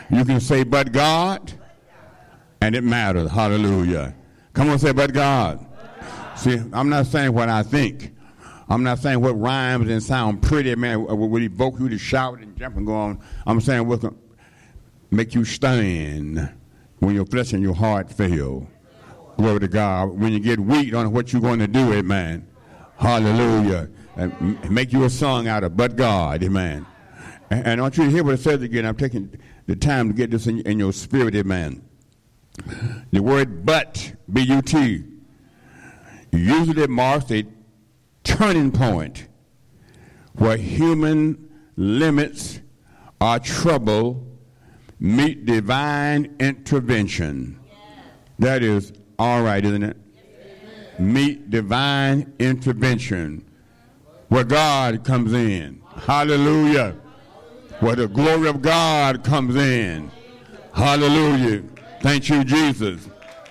You can say, but God, and it matters. Hallelujah. Come on, say, but God. See, I'm not saying what I think. I'm not saying what rhymes and sound pretty, man, will evoke you to shout and jump and go on. I'm saying what can make you stand when your flesh and your heart fail. Glory to God. When you get weak on what you're going to do, amen. Hallelujah. And make you a song out of but God, amen. And I want you to hear what it says again. I'm taking the time to get this in your spirit, amen. The word but, B-U-T, usually marks a turning point where human limits or trouble meet divine intervention. That is all right, isn't it? Meet divine intervention where God comes in. Hallelujah. Where the glory of God comes in. Hallelujah. Thank you, Jesus.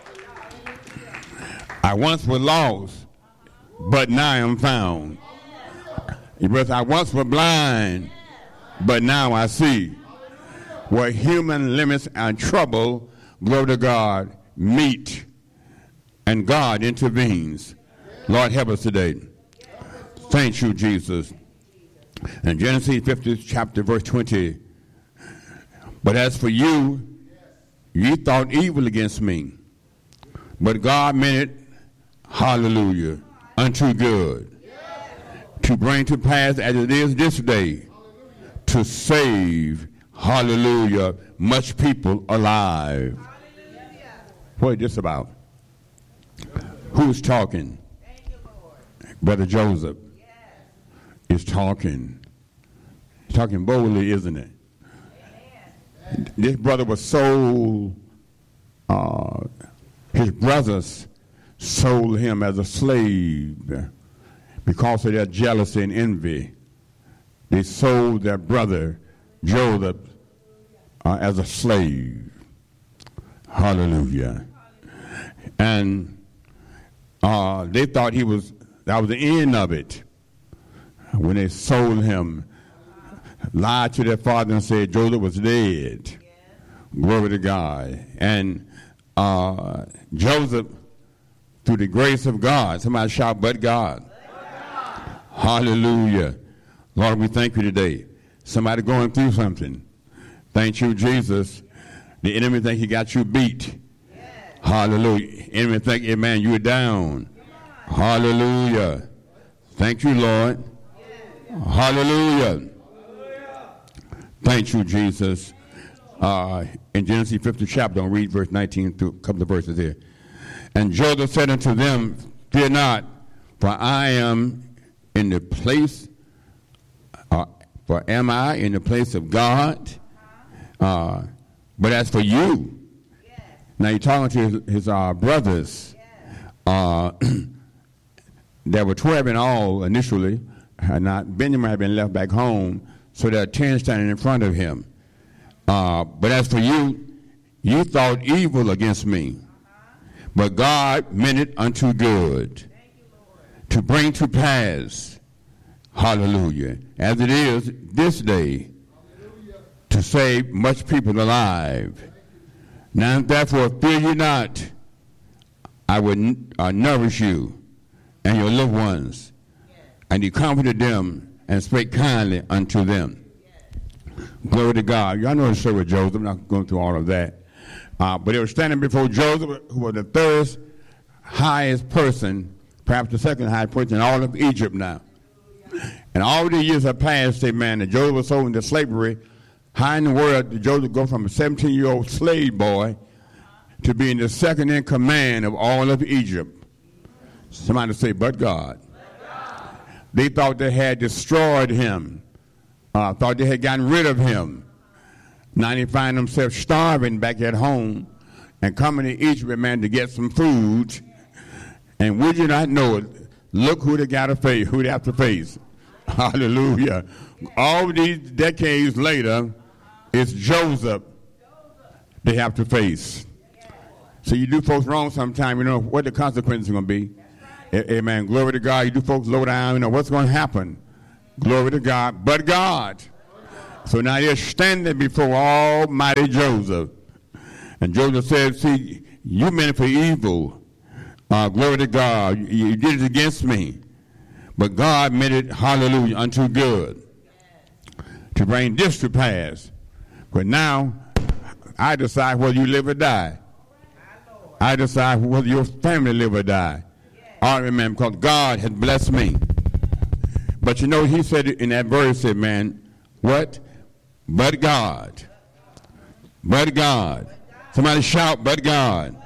I once was lost, but now I am found. I once was blind, but now I see. Where human limits and trouble, glory to God, meet, and God intervenes. Lord, help us today. Thank you, Jesus. In Genesis 50, chapter, verse 20, but as for you, you thought evil against me, but God meant it, hallelujah, unto good, to bring to pass as it is this day, to save, hallelujah, much people alive. What is this about? Who's talking? Brother Joseph is talking. He's talking boldly, isn't it? This brother was sold, his brothers sold him as a slave because of their jealousy and envy. They sold their brother Joseph as a slave. Hallelujah. And they thought that was the end of it. When they sold him, lied to their father and said Joseph was dead. Glory to God. And Joseph, through the grace of God, somebody shout, but God. Hallelujah. Lord, we thank you today. Somebody going through something. Thank you, Jesus. The enemy think he got you beat. Hallelujah. Enemy think, amen, you're down. Hallelujah. Thank you, Lord. Hallelujah. Thank you, Jesus. In Genesis 50 chapter, I'll read verse 19 through a couple of verses here. And Joseph said unto them, fear not, for I am in the place, for am I in the place of God? But as for you, now you're talking to his brothers. There were 12 in all initially. Benjamin had been left back home, so there are 10 standing in front of him. But as for you, you thought evil against me, but God meant it unto good, to bring to pass, hallelujah, as it is this day, to save much people alive. Now therefore fear you not, I will nourish you and your little ones. And he comforted them and spake kindly unto them. Glory to God. Y'all know the story with Joseph. I'm not going through all of that. But they were standing before Joseph, who was the third highest person, perhaps the second highest person in all of Egypt now. And all the years have passed, amen, and Joseph was sold into slavery. How in the world did Joseph go from a 17-year-old slave boy to being the second in command of all of Egypt? Somebody say, but God. They thought they had destroyed him, thought they had gotten rid of him. Now they find themselves starving back at home and coming to Egypt, man, to get some food. And would you not know it, look who they got to face, who they have to face. Hallelujah. All these decades later, it's Joseph they have to face. So you do folks wrong sometime, you know what the consequences are going to be. Amen. Glory to God. You do folks low down, you know what's going to happen. Glory to God. But God. So now they're standing before Almighty Joseph. And Joseph said, see, you meant it for evil. Glory to God. You did it against me. But God meant it, hallelujah, unto good. To bring this to pass. But now, I decide whether you live or die. I decide whether your family live or die. I remember, because God has blessed me. But you know, he said in that verse, said, man, what? But God. But God. Somebody shout, but God.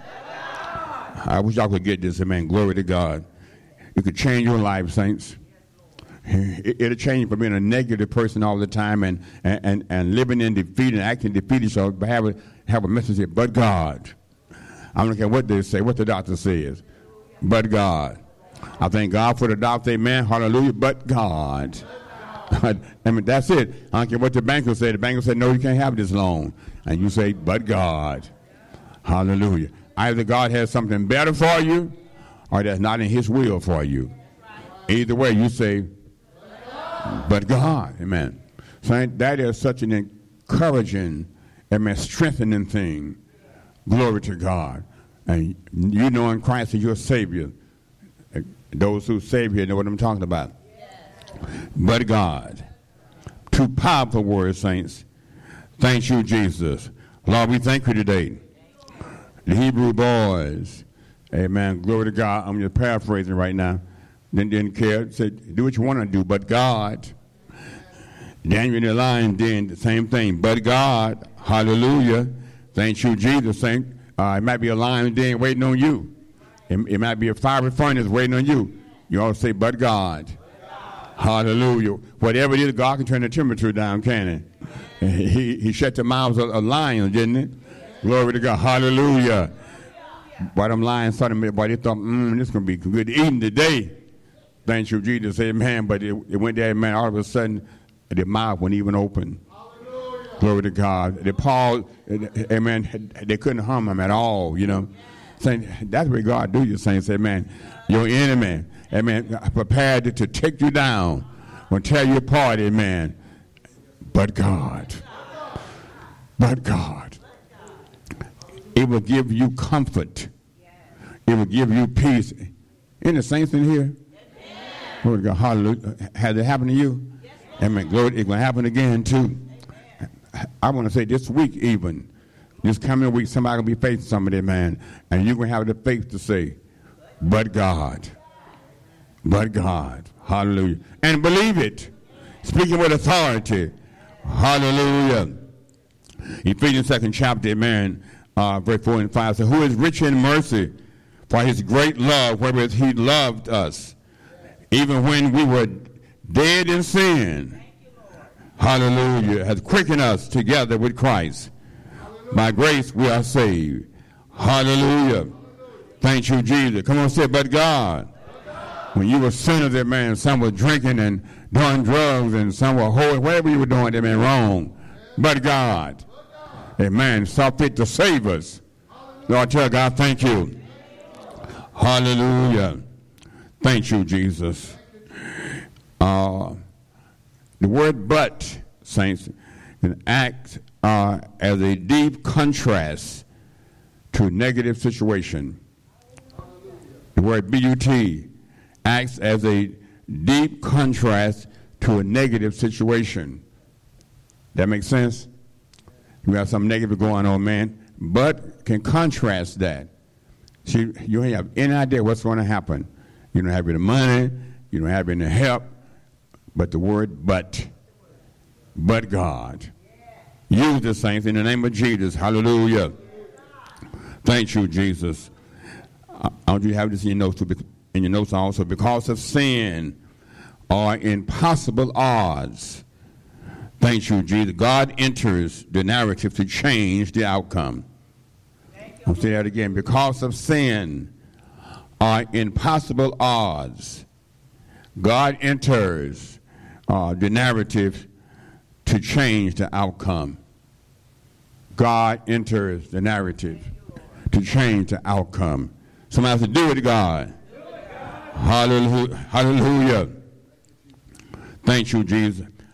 I wish I could get this, amen. Glory to God. It could change your life, saints. It'll change from being a negative person all the time and living in defeat and acting defeated. So have a message here, but God. I don't care what they say, what the doctor says. But God. I thank God for the doctor, amen. Hallelujah. But God. I mean, that's it. I don't care what the banker said. The banker said, no, you can't have this loan. And you say, but God. Hallelujah. Either God has something better for you or that's not in his will for you. Either way, you say, but God. Amen. So that is such an encouraging, amen, strengthening thing. Glory to God. And you know in Christ is your Savior. Those who save you know what I'm talking about. But God. Two powerful words, saints. Thank you, Jesus. Lord, we thank you today. The Hebrew boys, amen, glory to God. I'm just paraphrasing right now. Didn't care. Said, do what you want to do, but God. Daniel in the lion did the same thing, but God. Hallelujah. Thank you, Jesus. Saint. It might be a lion den waiting on you. It might be a fiery furnace waiting on you. You ought to say, but God. Hallelujah. Whatever it is, God can turn the temperature down, can he? He shut the mouths of lions, didn't he? Glory to God. Hallelujah. Boy, them lions saw them, boy, they thought, this is going to be good eating today. Thank you, Jesus. Amen. But it went there, man, all of a sudden, their mouth wouldn't even open. Hallelujah. Glory to God. They Paul, amen, they couldn't harm him at all, you know. Saying, that's what God do, you saints. Amen. Your enemy, amen, prepared to take you down, will tear you apart, amen. But God. But God. It will give you comfort. It will give you peace. Isn't the saints in here? Glory to God. Hallelujah. Has it happened to you? Amen. Glory. It's going to happen again, too. I want to say this week even. This coming week, somebody will be facing somebody, man. And you're going to have the faith to say, but God. But God. Hallelujah. And believe it. Speaking with authority. Hallelujah. Ephesians 2nd chapter, amen. Verse 4 and 5 says, who is rich in mercy for his great love, wherewith he loved us, even when we were dead in sin. Hallelujah. Has quickened us together with Christ. By grace we are saved. Hallelujah. Thank you, Jesus. Come on, say, but God. When you were sinners, that man, some were drinking and doing drugs, and some were holding, whatever you were doing, that man wrong. But God. Amen. Saw fit to save us. Lord, tell God, thank you. Hallelujah. Thank you, Jesus. The word but, saints, can act as a deep contrast to a negative situation. The word but acts as a deep contrast to a negative situation. That makes sense? You have something negative going on, man, but can contrast that. See, you don't have any idea what's going to happen. You don't have any money, you don't have any help, but the word but God. Use the saints in the name of Jesus. Hallelujah. Thank you, Jesus. I want you to have this in your notes also. Because of sin or impossible odds. Thank you, Jesus. God enters the narrative to change the outcome. I'll say that again. Because of sin or impossible odds, God enters the narrative to change the outcome. God enters the narrative to change the outcome. Somebody has to do it to God. Hallelujah. Hallelujah. Thank you, Jesus.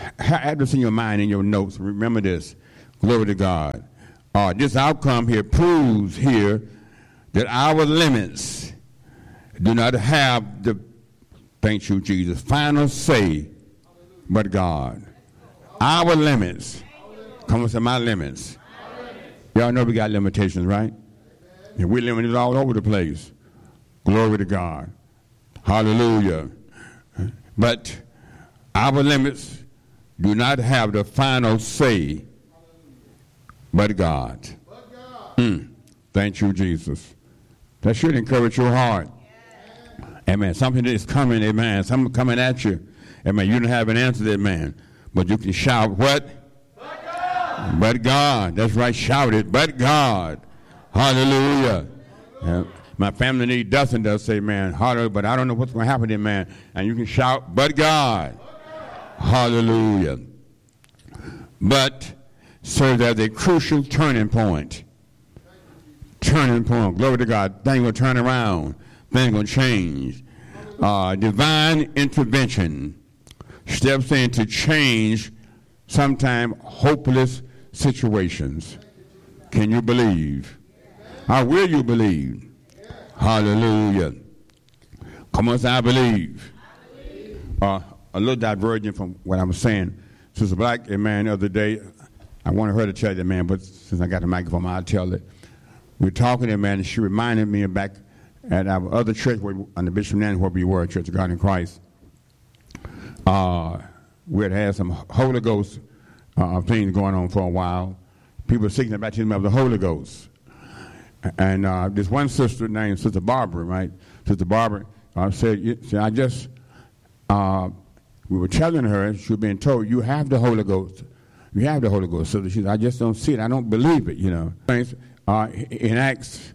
Have this in your mind, in your notes. Remember this. Glory to God. This outcome here proves here that our limits do not have the, thank you, Jesus, final say but God. Our limits. Come on, say my limits. Y'all know we got limitations, right? And we're limited all over the place. Glory to God. Hallelujah. But our limits do not have the final say but God. Thank you, Jesus. That should encourage your heart. Amen. Something is coming, amen. Something coming at you. Amen. You don't have an answer to that, man. But you can shout, what? But God. But God. That's right. Shout it. But God. Hallelujah. My family need doesn't does say, man, hallelujah, but I don't know what's going to happen there, man. And you can shout, but God. Hallelujah. But serves as a crucial turning point. Turning point. Glory to God. Things will turn around. Things will change. Divine intervention steps in to change sometimes hopeless situations. Can you believe? How will you believe? Hallelujah. Come on, say, I believe. A little divergent from what I was saying. Sister Black, amen, the other day, I wanted her to tell you, man, but since I got the microphone, I'll tell it. We were talking to her, man, and she reminded me of back at our other church on the Bishop Nanny, where we were, Church of God in Christ. We had some Holy Ghost things going on for a while. People seeking the baptism of the Holy Ghost. And this one sister named Sister Barbara, right? Sister Barbara said, I just, we were telling her, she was being told, you have the Holy Ghost. You have the Holy Ghost. So she said, I just don't see it. I don't believe it, you know. In Acts,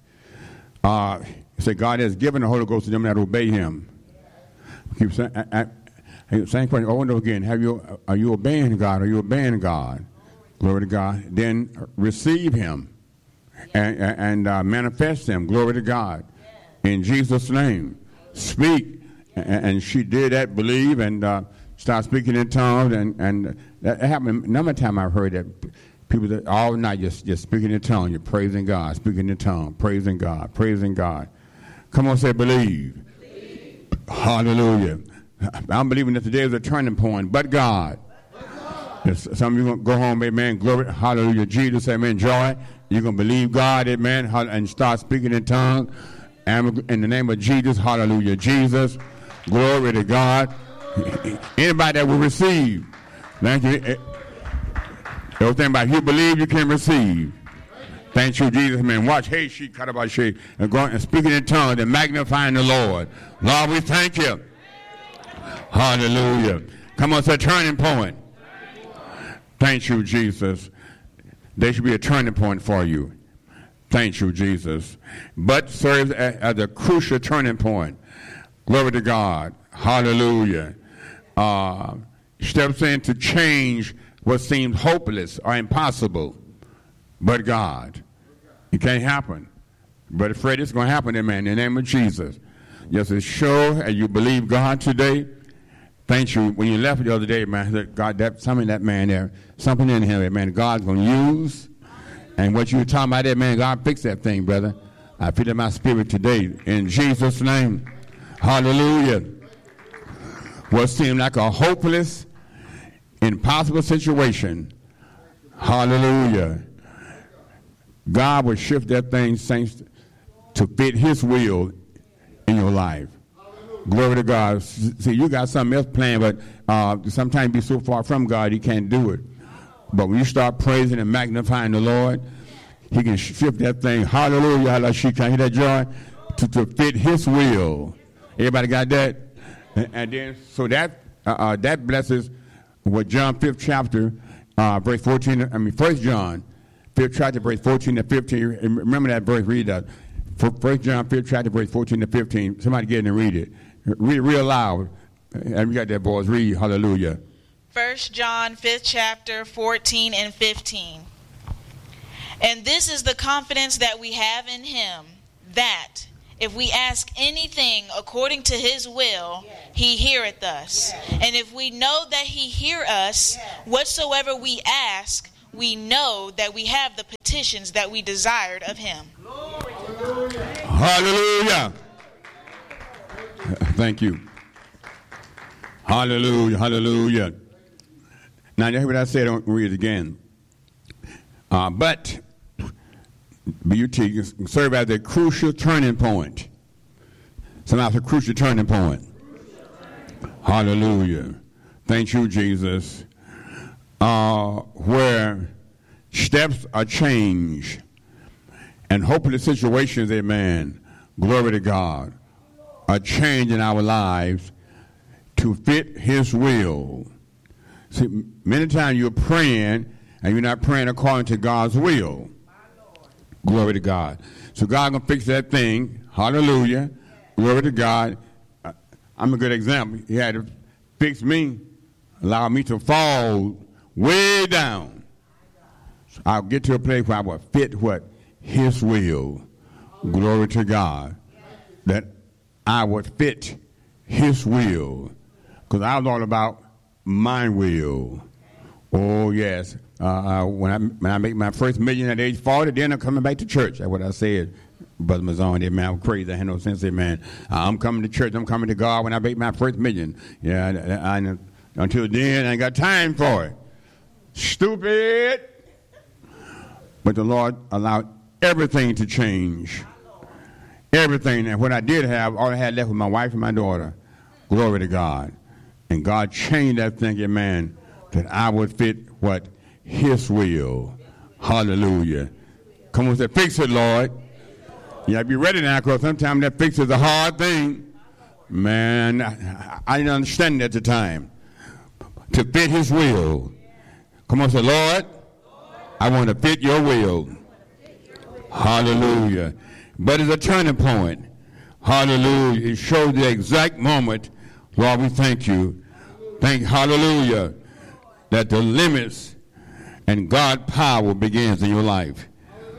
it said God has given the Holy Ghost to them that obey him. Keep saying, same question over and over again. Are you obeying God? Are you obeying God? Glory to God. Then receive him and manifest him. Glory to God. In Jesus' name. Speak. And she did that, believe, and start speaking in tongues. And that happened a number of times. I've heard that people that all night just speaking in tongues. You're praising God, speaking in tongues, praising God, praising God. Come on, say believe. Hallelujah. I'm believing that today is a turning point, but God. Some of you going to go home, amen, glory, hallelujah, Jesus, amen, joy. You're going to believe God, amen, and start speaking in tongues. And in the name of Jesus, hallelujah, Jesus, glory to God. Anybody that will receive, thank you. Everything about you believe, you can receive. Thank you, Jesus, man. Watch, hey, she cut about she, and going and speaking in tongues and magnifying the Lord. Lord, we thank you. Hallelujah. Come on, it's a turning point. Thank you, Jesus. There should be a turning point for you. Thank you, Jesus. But serves as a crucial turning point. Glory to God. Hallelujah. Steps in to change what seems hopeless or impossible. But God. It can't happen. But Fred, it's going to happen, amen, in the name of Jesus. Just as sure as you believe God today, thank you. When you left the other day, man, God, something in that man there, something in him, man, God's going to use. And what you were talking about there, man, God fix that thing, brother. I feel it in my spirit today. In Jesus' name. Hallelujah. What seemed like a hopeless, impossible situation. Hallelujah. God will shift that thing, saints, to fit his will in your life. Glory to God. See, you got something else planned, but sometimes be so far from God, he can't do it. But when you start praising and magnifying the Lord, he can shift that thing. Hallelujah. Hallelujah. Can you hear that joy? To fit his will. Everybody got that? And then, so that blesses what John 5th chapter, verse 14, 1 John 5th chapter, verse 14 to 15. Remember that verse, read that. 1 John 5th chapter, verse 14 to 15. Somebody get in and read it. Read it real loud. And we got that, boys. Read. Hallelujah. 1 John 5th chapter, 14 and 15. And this is the confidence that we have in him, that if we ask anything according to his will, he heareth us. And if we know that he hear us, whatsoever we ask, we know that we have the petitions that we desired of him. Hallelujah. Thank you. Hallelujah. Hallelujah. Now, you hear what I said? I'll read it again. But BUT serve as a crucial turning point. Sometimes a crucial turning point. Hallelujah. Thank you, Jesus. Where steps are changed and hopeless situations, amen, glory to God, are changed in our lives to fit his will. See, many times you're praying and you're not praying according to God's will. Glory to God. So God going to fix that thing. Hallelujah. Glory to God. I'm a good example. He had to fix me, allow me to fall way down. So I'll get to a place where I will fit what? His will. Glory to God. That I would fit his will. Because I was all about my will. Oh, yes. When I make my first million at age 40, then I'm coming back to church. That's what I said, Brother Mazon. Amen. I'm crazy. I had no sense. Amen. I'm coming to church. I'm coming to God when I make my first million. Yeah. Until then, I ain't got time for it. Stupid. But the Lord allowed everything to change. Everything. And what I did have, all I had left was my wife and my daughter. Glory to God. And God changed that thing, amen, that I would fit what? His will. Hallelujah. Come on, say, fix it, Lord. You have to be ready now, because sometimes that fix is a hard thing. Man, I didn't understand it at the time. To fit his will. Come on, say, Lord, I want to fit your will. Hallelujah. But it's a turning point. Hallelujah. It shows the exact moment. Lord, we thank you. Hallelujah, that the limits and God power begins in your life.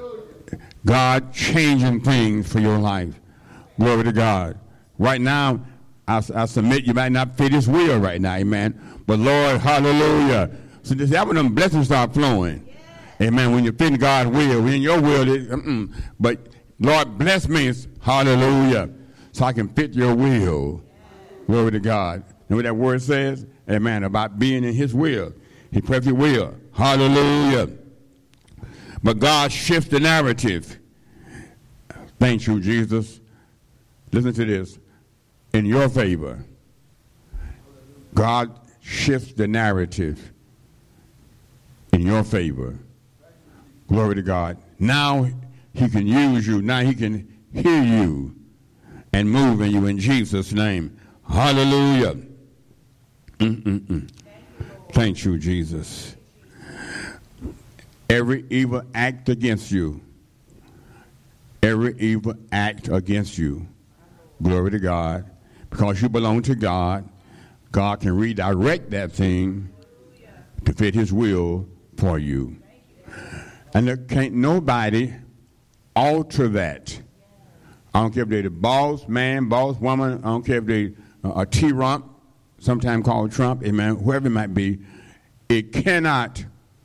God changing things for your life. Glory to God. Right now, I submit you might not fit his will right now, amen. But Lord, hallelujah. So that's when them blessings start flowing. Amen. When you fit God's will, when your will, but Lord, bless me, hallelujah, so I can fit your will. Glory to God. You know what that word says? Amen. About being in his will. His perfect will. Hallelujah. But God shifts the narrative. Thank you, Jesus. Listen to this. In your favor. God shifts the narrative in your favor. Glory to God. Now he can use you. Now he can hear you and move in you in Jesus' name. Hallelujah. Thank you, Jesus. Every evil act against you. Every evil act against you. Glory to God. Because you belong to God, God can redirect that thing to fit his will for you. And there can't nobody alter that. I don't care if they're the boss man, boss woman. I don't care if they're a T-Rump, sometimes called Trump, amen, whoever it might be. It cannot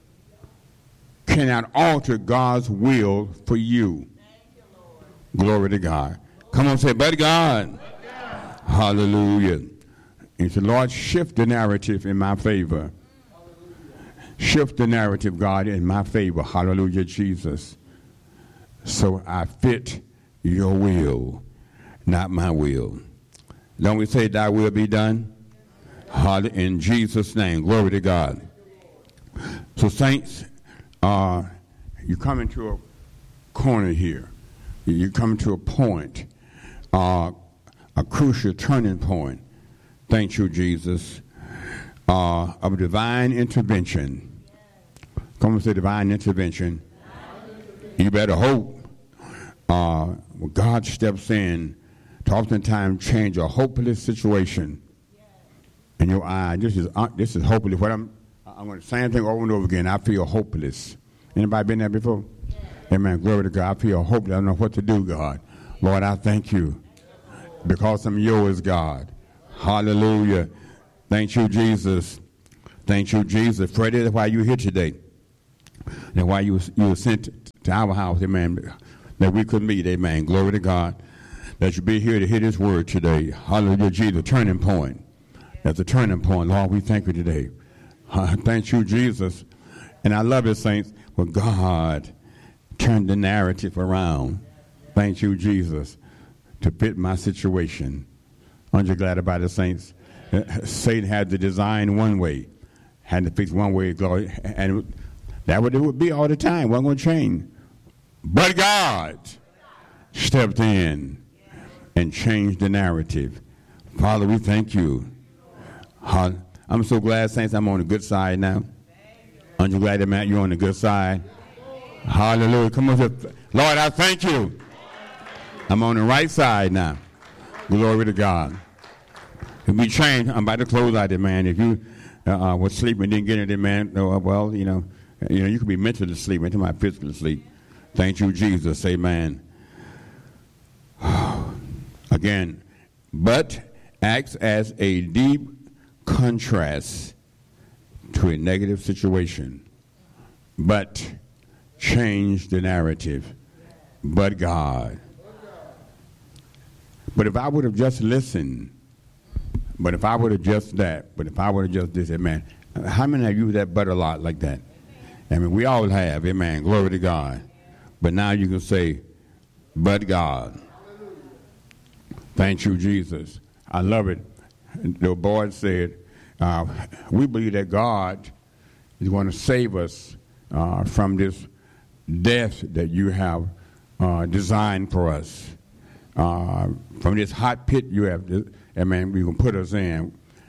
alter God's will for you. Glory to God. Come on, say, but God. Hallelujah. And say, Lord, shift the narrative in my favor. Shift the narrative, God, in my favor. Hallelujah, Jesus. So I fit your will, not my will. Don't we say thy will be done? In Jesus' name. Glory to God. So saints, you come into a corner here. You come to a point, a crucial turning point. Thank you, Jesus, of divine intervention. Come and say divine intervention. You better hope when God steps in to oftentimes change a hopeless situation in your eye. This is hopeless. What I'm going to say anything over and over again. I feel hopeless. Anybody been there before? Amen. Glory to God. I feel hopeless. I don't know what to do, God. Lord, I thank you because I'm yours, God. Hallelujah. Thank you, Jesus. Thank you, Jesus. Freddie, that's why you're here today. And why you were sent to our house, amen, that we could meet, amen. Glory to God. That you be here to hear this word today. Hallelujah, Jesus, turning point. That's a turning point. Lord, we thank you today. Thank you, Jesus. And I love it, saints, when God turned the narrative around. Thank you, Jesus, to fit my situation. Aren't you glad about it, saints? Satan had to design one way, had to fix one way, glory, and that what it would be all the time. Wasn't going to change. But God stepped in and changed the narrative. Father, we thank you. I'm so glad, saints, I'm on the good side now. Aren't you glad that, Matt, you're on the good side? Hallelujah. Come on. Lord, I thank you. I'm on the right side now. Glory to God. If we change, I'm about to close out there, man. If you was sleeping and didn't get it, man, well, you could be mentally asleep into my physical sleep. Thank you, Jesus. Amen. Again, but acts as a deep contrast to a negative situation. But change the narrative. But God. But if I would have just listened, but if I would have just that, but if I would have just this, amen. How many of you that but a lot like that? I mean, we all have, amen. Glory to God. But now you can say, but God. Thank you, Jesus. I love it. The board said, we believe that God is going to save us from this death that you have designed for us. From this hot pit you have, amen, you can put us in.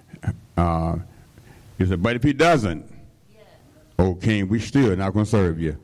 He said, but if he doesn't, oh, King, we still not going to serve you.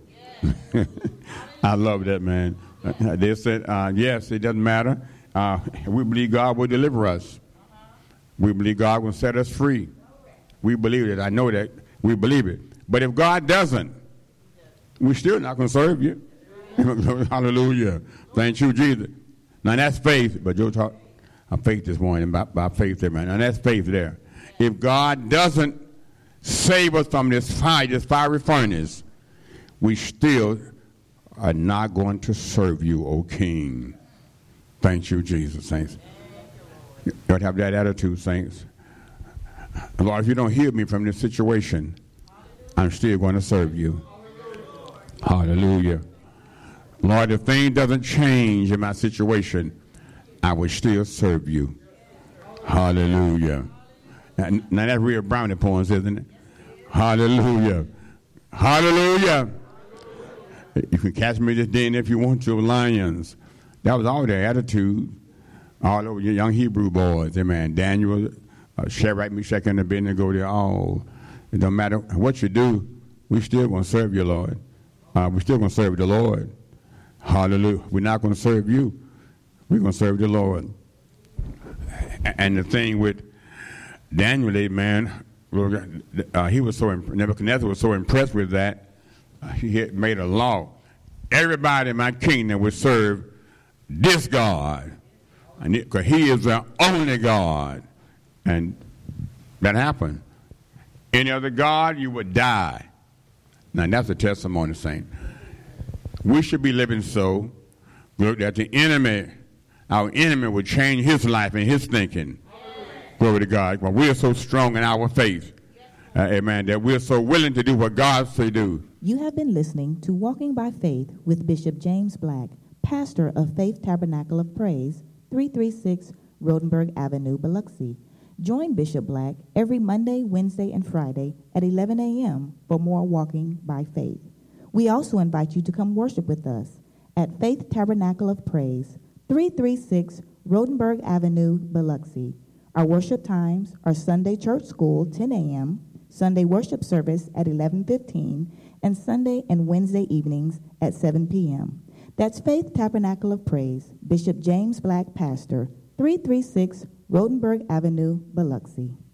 I love that, man. They said, yes, it doesn't matter. We believe God will deliver us. We believe God will set us free. We believe it. I know that. We believe it. But if God doesn't, we're still not going to serve you. Hallelujah. Thank you, Jesus. Now, that's faith. But Joe talked about faith this morning, about faith there, man. Now, that's faith there. If God doesn't save us from this fiery furnace, we still are not going to serve you, O King. Thank you, Jesus, saints. You ought to have that attitude, saints. Lord, if you don't heal me from this situation, I'm still going to serve you. Hallelujah. Lord, if things doesn't change in my situation, I will still serve you. Hallelujah. Now that's real brownie points, isn't it? Hallelujah. Hallelujah. You can catch me this day if you want to, lions. That was all their attitude. All over your young Hebrew boys. Amen. Daniel, Shadrach, Meshach, and Abednego, they're all. It don't matter what you do, we still going to serve you, Lord. We're still going to serve the Lord. Hallelujah. We're not going to serve you. We're going to serve the Lord. And the thing with Daniel, man, he was so Nebuchadnezzar was so impressed with that, he had made a law. Everybody in my kingdom would serve this God, because he is the only God. And that happened. Any other God, you would die. Now that's a testimony, saint. We should be living so that the enemy, our enemy, would change his life and his thinking. Glory to God. Well, we are so strong in our faith, amen, that we're so willing to do what God say do. You have been listening to Walking by Faith with Bishop James Black, pastor of Faith Tabernacle of Praise, 336 Rodenberg Avenue, Biloxi. Join Bishop Black every Monday, Wednesday, and Friday at 11 a.m. for more Walking by Faith. We also invite you to come worship with us at Faith Tabernacle of Praise, 336 Rodenberg Avenue, Biloxi. Our worship times are Sunday Church School, 10 a.m., Sunday worship service at 11:15, and Sunday and Wednesday evenings at 7 p.m. That's Faith Tabernacle of Praise, Bishop James Black, pastor, 336 Rodenberg Avenue, Biloxi.